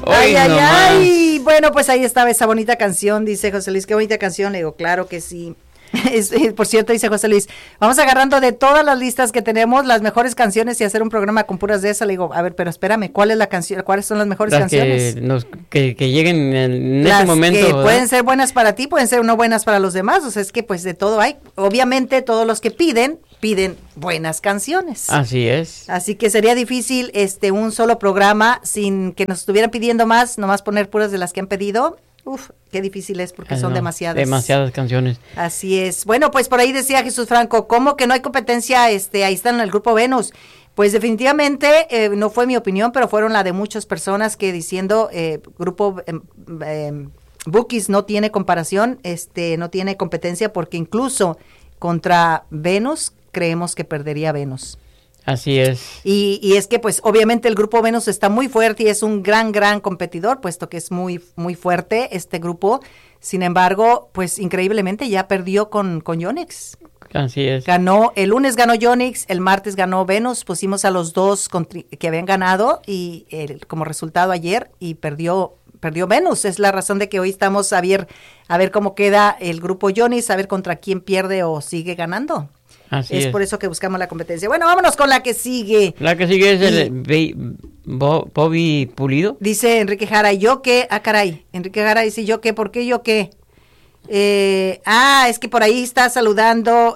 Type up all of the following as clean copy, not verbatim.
Ay, ay, ay. Bueno, pues ahí estaba esa bonita canción, dice José Luis. Qué bonita canción. Le digo, claro que sí. Por cierto, dice José Luis, vamos agarrando de todas las listas que tenemos las mejores canciones y hacer un programa con puras de esas. Le digo, a ver, pero espérame, ¿cuál es la canción? ¿Cuáles son las mejores canciones? Que lleguen en las ese momento. Que pueden ser buenas para ti, pueden ser no buenas para los demás. O sea, es que pues de todo hay. Obviamente todos los que piden buenas canciones. Así es. Así que sería difícil un solo programa sin que nos estuvieran pidiendo más, nomás poner puras de las que han pedido. Uf, qué difícil es porque son demasiadas. Demasiadas canciones. Así es. Bueno, pues por ahí decía Jesús Franco, ¿cómo que no hay competencia? Ahí están en el grupo Venus. Pues definitivamente no fue mi opinión, pero fueron la de muchas personas que diciendo grupo Bookies no tiene comparación, no tiene competencia porque incluso contra Venus creemos que perdería Venus. Así es. Y es que pues obviamente el grupo Venus está muy fuerte y es un gran competidor, puesto que es muy fuerte este grupo. Sin embargo, pues increíblemente ya perdió con Yonex. Así es. El lunes ganó Yonex, el martes ganó Venus, pusimos a los dos que habían ganado y como resultado ayer y perdió Venus. Es la razón de que hoy estamos a ver cómo queda el grupo Yonex, a ver contra quién pierde o sigue ganando. Así es. Por eso que buscamos la competencia. Bueno, vámonos con la que sigue. La que sigue es el Bobby Pulido. Dice Enrique Jara, ¿yo qué? Ah, caray. Enrique Jara dice, ¿yo qué? ¿Por qué yo qué? Es que por ahí está saludando.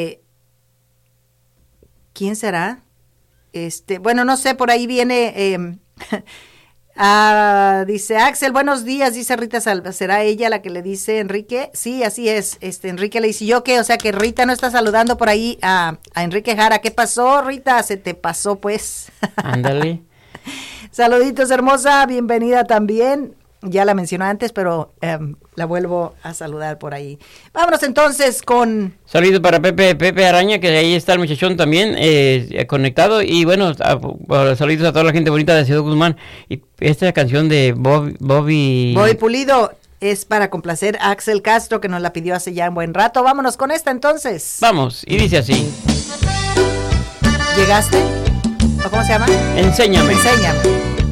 ¿Quién será? Bueno, no sé, por ahí viene. Dice Axel, buenos días, dice Rita Salva, ¿será ella la que le dice Enrique? Sí, así es, Enrique le dice, ¿yo qué? O sea que Rita no está saludando por ahí a Enrique Jara. ¿Qué pasó, Rita? Se te pasó, pues. Ándale. Saluditos, hermosa, bienvenida también. Ya la mencioné antes, pero la vuelvo a saludar por ahí. Vámonos entonces con... Saludos para Pepe Araña, que ahí está el muchachón también conectado. Y bueno, saludos a toda la gente bonita de Ciudad Guzmán. Y esta canción de Bobby Pulido es para complacer a Axel Castro, que nos la pidió hace ya un buen rato. Vámonos con esta entonces. Vamos, y dice así. ¿Llegaste? ¿O cómo se llama? Enséñame. Enséñame.